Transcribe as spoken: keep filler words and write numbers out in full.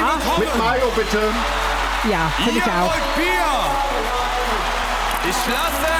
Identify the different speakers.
Speaker 1: Ja.
Speaker 2: Mit Mayo bitte.
Speaker 1: Ja, finde ich
Speaker 3: Ihr
Speaker 1: auch.
Speaker 3: wollt Bier! Ich lasse